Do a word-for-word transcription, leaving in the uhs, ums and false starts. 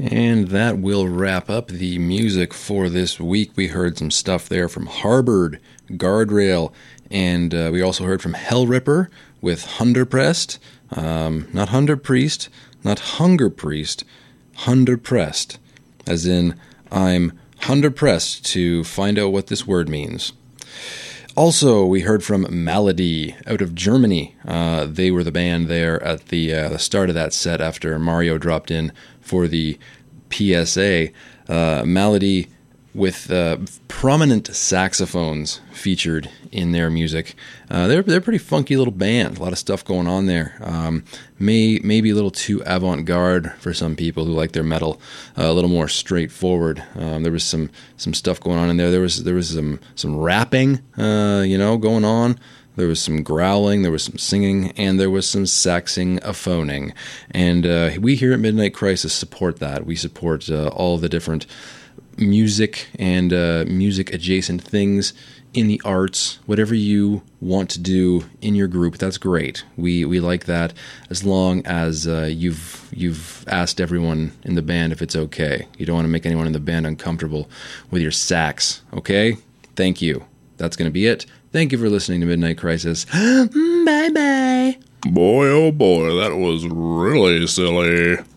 And that will wrap up the music for this week. We heard some stuff there from Harbored, Guardrail, and uh, we also heard from Hellripper with Hunderpressed. Um, not Hunder Priest, not Hunger Priest, Hunderpressed, as in I'm Hunderpressed to find out what this word means. Also, we heard from Malady out of Germany. Uh, they were the band there at the, uh, the start of that set after Mario dropped in for the P S A. Uh, Malady with uh, prominent saxophones featured in their music. Uh, they're they're a pretty funky little band. A lot of stuff going on there. Um, may maybe a little too avant-garde for some people who like their metal uh, a little more straightforward. Um, there was some some stuff going on in there. There was there was some some rapping, uh, you know, going on. There was some growling, there was some singing, and there was some saxing-a-phoning. And uh, we here at Midnight Crisis support that. We support uh, all the different music and uh, music-adjacent things in the arts. Whatever you want to do in your group, that's great. We we like that as long as uh, you've you've asked everyone in the band if it's okay. You don't want to make anyone in the band uncomfortable with your sax, okay? Thank you. That's going to be it. Thank you for listening to Midnight Crisis. Bye-bye. Boy, oh boy, that was really silly.